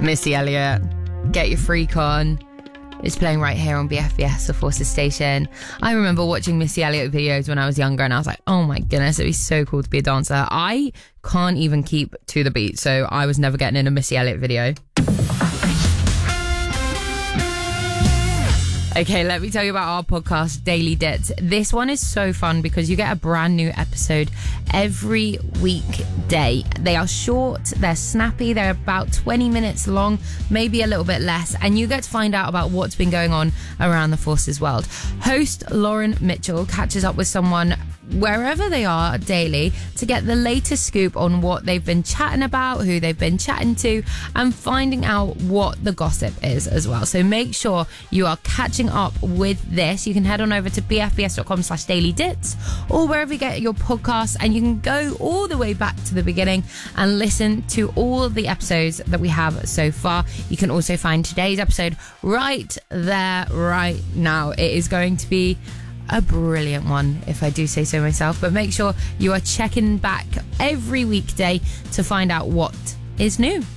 Missy Elliott, Get Your Freak On. It's playing right here on BFBS, the Forces station. I remember watching Missy Elliott videos when I was younger and I was like, oh my goodness, it'd be so cool to be a dancer. I can't even keep to the beat, so I was never getting in a Missy Elliott video. Okay, let me tell you about our podcast, Daily Dits. This one is so fun because you get a brand new episode every weekday. They are short, they're snappy, they're about 20 minutes long, maybe a little bit less, and you get to find out about what's been going on around the Forces world. Host Lauren Mitchell catches up with someone wherever they are daily to get the latest scoop on what they've been chatting about, who they've been chatting to, and finding out what the gossip is as well. So make sure you are catching up with this. You can head on over to bfbs.com/dailydits or wherever you get your podcasts, and you can go all the way back to the beginning and listen to all the episodes that we have so far. You can also find today's episode right there, right now. It is going to be a brilliant one, if I do say so myself, but make sure you are checking back every weekday to find out what is new.